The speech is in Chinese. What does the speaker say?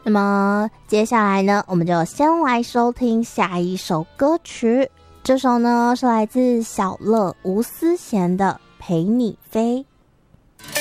那么接下来呢，我们就先来收听下一首歌曲。这首呢是来自小乐吴思贤的《陪你飞》。